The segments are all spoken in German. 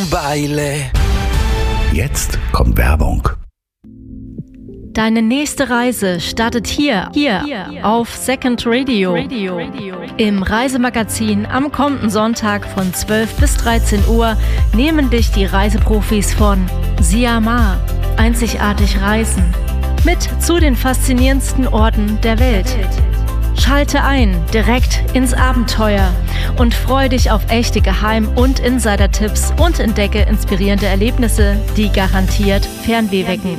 Baile. Jetzt kommt Werbung. Deine nächste Reise startet hier auf Second Radio. Im Reisemagazin am kommenden Sonntag von 12 bis 13 Uhr nehmen dich die Reiseprofis von Siamar, einzigartig reisen, mit zu den faszinierendsten Orten der Welt. Schalte ein, direkt ins Abenteuer und freu dich auf echte Geheim- und Insider-Tipps und entdecke inspirierende Erlebnisse, die garantiert Fernweh wecken.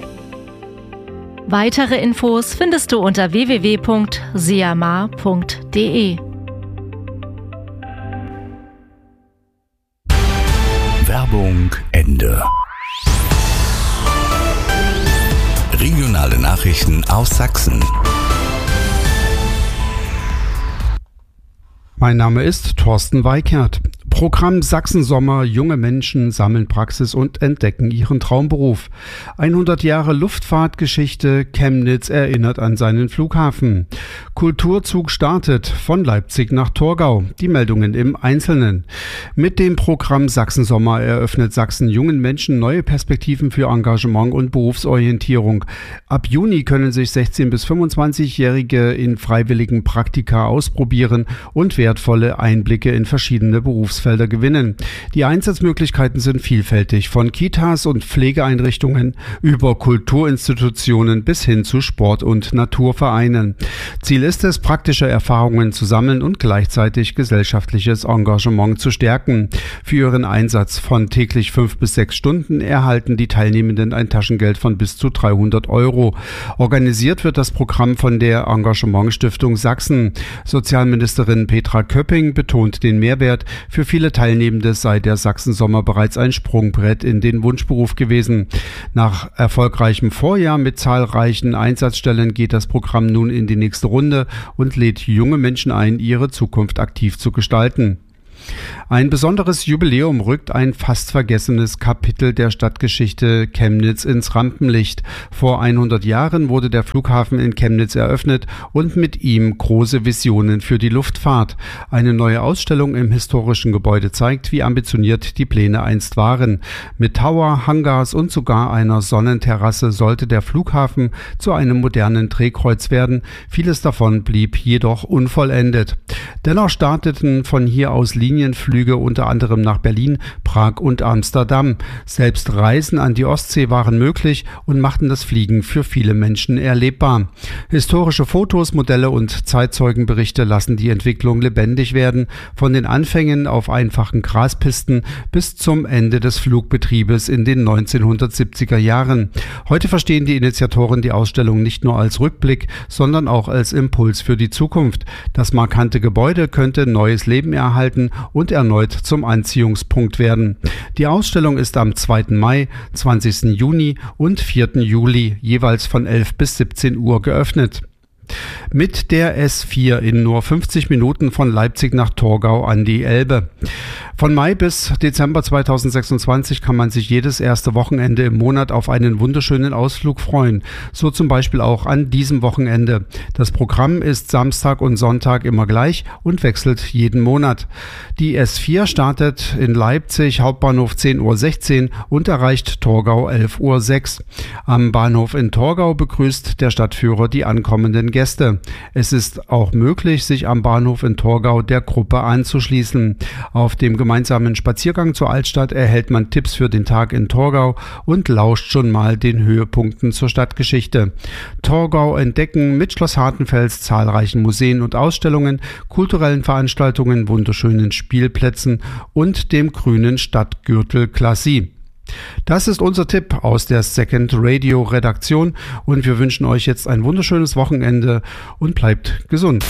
Weitere Infos findest du unter www.siamar.de. Werbung Ende. Regionale Nachrichten aus Sachsen. Mein Name ist Thorsten Weikert. Programm Sachsen-Sommer. Junge Menschen sammeln Praxis und entdecken ihren Traumberuf. 100 Jahre Luftfahrtgeschichte. Chemnitz erinnert an seinen Flughafen. Kulturzug startet von Leipzig nach Torgau. Die Meldungen im Einzelnen. Mit dem Programm Sachsen-Sommer eröffnet Sachsen jungen Menschen neue Perspektiven für Engagement und Berufsorientierung. Ab Juni können sich 16- bis 25-Jährige in freiwilligen Praktika ausprobieren und wertvolle Einblicke in verschiedene Berufsfelder gewinnen. Die Einsatzmöglichkeiten sind vielfältig, von Kitas und Pflegeeinrichtungen über Kulturinstitutionen bis hin zu Sport- und Naturvereinen. Ziel ist es, praktische Erfahrungen zu sammeln und gleichzeitig gesellschaftliches Engagement zu stärken. Für ihren Einsatz von täglich 5 bis 6 Stunden erhalten die Teilnehmenden ein Taschengeld von bis zu 300 €. Organisiert wird das Programm von der Engagement-Stiftung Sachsen. Sozialministerin Petra Köpping betont den Mehrwert. Für viele Teilnehmende sei der Sachsen-Sommer bereits ein Sprungbrett in den Wunschberuf gewesen. Nach erfolgreichem Vorjahr mit zahlreichen Einsatzstellen geht das Programm nun in die nächste Runde und lädt junge Menschen ein, ihre Zukunft aktiv zu gestalten. Ein besonderes Jubiläum rückt ein fast vergessenes Kapitel der Stadtgeschichte Chemnitz ins Rampenlicht. Vor 100 Jahren wurde der Flughafen in Chemnitz eröffnet und mit ihm große Visionen für die Luftfahrt. Eine neue Ausstellung im historischen Gebäude zeigt, wie ambitioniert die Pläne einst waren. Mit Tower, Hangars und sogar einer Sonnenterrasse sollte der Flughafen zu einem modernen Drehkreuz werden. Vieles davon blieb jedoch unvollendet. Dennoch starteten von hier aus Linienflüge unter anderem nach Berlin, Prag und Amsterdam. Selbst Reisen an die Ostsee waren möglich und machten das Fliegen für viele Menschen erlebbar. Historische Fotos, Modelle und Zeitzeugenberichte lassen die Entwicklung lebendig werden, von den Anfängen auf einfachen Graspisten bis zum Ende des Flugbetriebes in den 1970er Jahren. Heute verstehen die Initiatoren die Ausstellung nicht nur als Rückblick, sondern auch als Impuls für die Zukunft. Das markante Gebäude könnte neues Leben erhalten und erneut zum Anziehungspunkt werden. Die Ausstellung ist am 2. Mai, 20. Juni und 4. Juli jeweils von 11 bis 17 Uhr geöffnet. Mit der S4 in nur 50 Minuten von Leipzig nach Torgau an die Elbe. Von Mai bis Dezember 2026 kann man sich jedes erste Wochenende im Monat auf einen wunderschönen Ausflug freuen. So zum Beispiel auch an diesem Wochenende. Das Programm ist Samstag und Sonntag immer gleich und wechselt jeden Monat. Die S4 startet in Leipzig, Hauptbahnhof 10:16 Uhr und erreicht Torgau 11:06 Uhr. Am Bahnhof in Torgau begrüßt der Stadtführer die ankommenden Gäste. Es ist auch möglich, sich am Bahnhof in Torgau der Gruppe anzuschließen. Auf dem gemeinsamen Spaziergang zur Altstadt erhält man Tipps für den Tag in Torgau und lauscht schon mal den Höhepunkten zur Stadtgeschichte. Torgau entdecken mit Schloss Hartenfels, zahlreichen Museen und Ausstellungen, kulturellen Veranstaltungen, wunderschönen Spielplätzen und dem grünen Stadtgürtel Classy. Das ist unser Tipp aus der Second Radio Redaktion und wir wünschen euch jetzt ein wunderschönes Wochenende und bleibt gesund.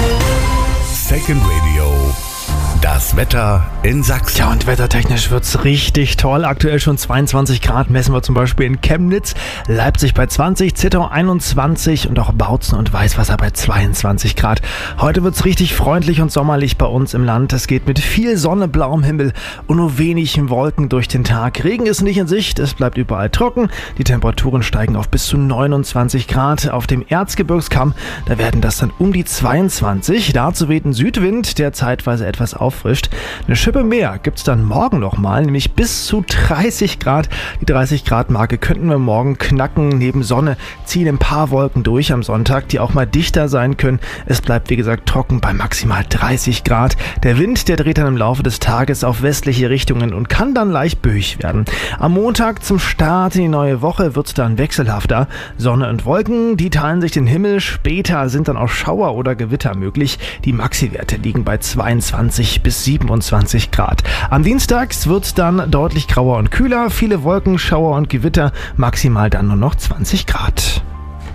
Second Radio. Das Wetter in Sachsen. Ja, und wettertechnisch wird's richtig toll. Aktuell schon 22 Grad messen wir zum Beispiel in Chemnitz, Leipzig bei 20, Zittau 21 und auch Bautzen und Weißwasser bei 22 Grad. Heute wird's richtig freundlich und sommerlich bei uns im Land. Es geht mit viel Sonne, blauem Himmel und nur wenigen Wolken durch den Tag. Regen ist nicht in Sicht, es bleibt überall trocken. Die Temperaturen steigen auf bis zu 29 Grad. Auf dem Erzgebirgskamm, da werden das dann um die 22. Dazu weht ein Südwind, der zeitweise etwas aufhält auffrischt. Eine Schippe mehr gibt's dann morgen nochmal, nämlich bis zu 30 Grad. Die 30 Grad Marke könnten wir morgen knacken. Neben Sonne ziehen ein paar Wolken durch am Sonntag, die auch mal dichter sein können. Es bleibt wie gesagt trocken bei maximal 30 Grad. Der Wind, der dreht dann im Laufe des Tages auf westliche Richtungen und kann dann leicht böig werden. Am Montag zum Start in die neue Woche wird es dann wechselhafter. Sonne und Wolken, die teilen sich den Himmel. Später sind dann auch Schauer oder Gewitter möglich. Die Maxi-Werte liegen bei 22 bis 27 Grad. Am Dienstag wird es dann deutlich grauer und kühler. Viele Wolken, Schauer und Gewitter. Maximal dann nur noch 20 Grad.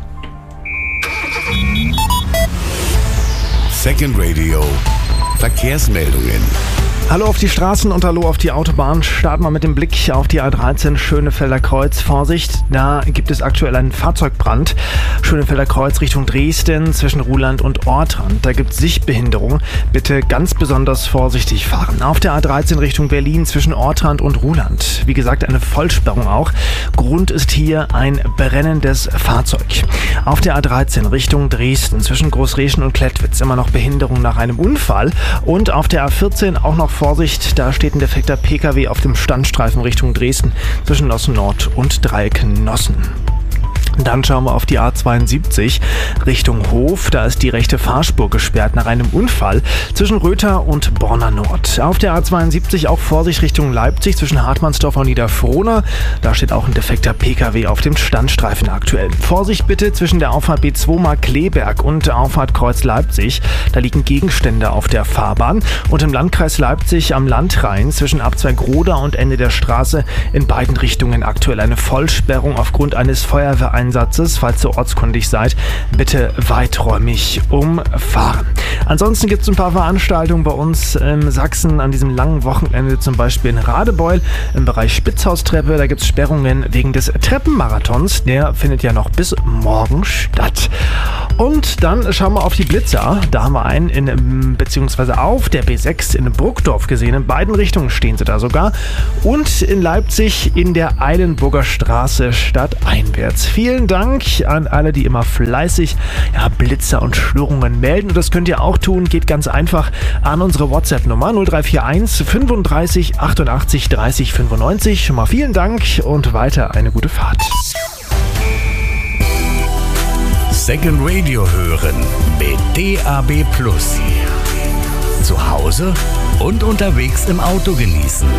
Second Radio Verkehrsmeldungen. Hallo auf die Straßen und hallo auf die Autobahn. Starten wir mit dem Blick auf die A13 Schönefelder Kreuz. Vorsicht, da gibt es aktuell einen Fahrzeugbrand. Schönefelder Kreuz Richtung Dresden zwischen Ruhland und Ortrand. Da gibt es Sichtbehinderung. Bitte ganz besonders vorsichtig fahren. Auf der A13 Richtung Berlin zwischen Ortrand und Ruhland. Wie gesagt, eine Vollsperrung auch. Grund ist hier ein brennendes Fahrzeug. Auf der A13 Richtung Dresden zwischen Großreschen und Klettwitz immer noch Behinderung nach einem Unfall. Und auf der A14 auch noch Vorsicht, da steht ein defekter PKW auf dem Standstreifen Richtung Dresden zwischen Nossen Nord und Dreieck Nossen. Dann schauen wir auf die A72 Richtung Hof. Da ist die rechte Fahrspur gesperrt nach einem Unfall zwischen Röther und Borna Nord. Auf der A72 auch Vorsicht Richtung Leipzig zwischen Hartmannsdorf und Niederfrohna. Da steht auch ein defekter PKW auf dem Standstreifen aktuell. Vorsicht bitte zwischen der Auffahrt B2 Markkleeberg und der Auffahrt Kreuz Leipzig. Da liegen Gegenstände auf der Fahrbahn. Und im Landkreis Leipzig am Landrhein zwischen Abzweig Roda und Ende der Straße in beiden Richtungen aktuell eine Vollsperrung aufgrund eines Feuerwehreinsatzes. Falls ihr ortskundig seid, bitte weiträumig umfahren. Ansonsten gibt es ein paar Veranstaltungen bei uns in Sachsen an diesem langen Wochenende, zum Beispiel in Radebeul im Bereich Spitzhaustreppe. Da gibt es Sperrungen wegen des Treppenmarathons. Der findet ja noch bis morgen statt. Und dann schauen wir auf die Blitzer. Da haben wir einen beziehungsweise auf der B6 in Burgdorf gesehen. In beiden Richtungen stehen sie da sogar. Und in Leipzig in der Eilenburger Straße stadteinwärts. Vielen Dank an alle, die immer fleißig Blitzer und Störungen melden. Und das könnt ihr auch tun. Geht ganz einfach an unsere WhatsApp-Nummer 0341 35 88 30 95. Schon mal vielen Dank und weiter eine gute Fahrt. Second Radio hören mit DAB+. Zu Hause und unterwegs im Auto genießen.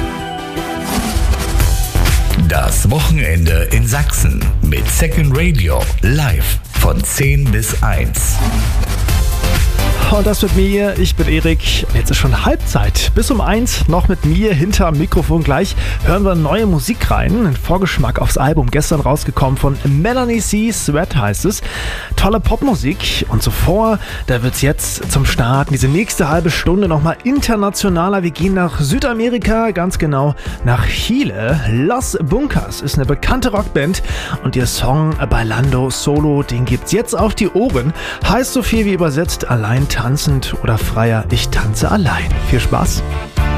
Das Wochenende in Sachsen mit Second Radio live von 10 bis 1. Und das mit mir, ich bin Erik. Jetzt ist schon Halbzeit. Bis um 1 noch mit mir hinterm Mikrofon. Gleich hören wir neue Musik rein. Ein Vorgeschmack aufs Album, gestern rausgekommen von Melanie C. Sweat heißt es. Tolle Popmusik. Und zuvor, da wird es jetzt zum Start diese nächste halbe Stunde nochmal internationaler. Wir gehen nach Südamerika, ganz genau nach Chile. Los Bunkers ist eine bekannte Rockband und ihr Song Bailando Solo, den gibt's jetzt auf die Ohren. Heißt so viel wie übersetzt allein tanzend oder freier, ich tanze allein. Viel Spaß!